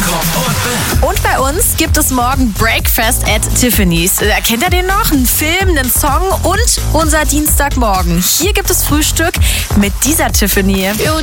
Jakob und Ben. Und bei uns gibt es morgen Breakfast at Tiffany's. Kennt ihr den noch? Ein Film, einen Song und unser Dienstagmorgen. Hier gibt es Frühstück mit dieser Tiffany.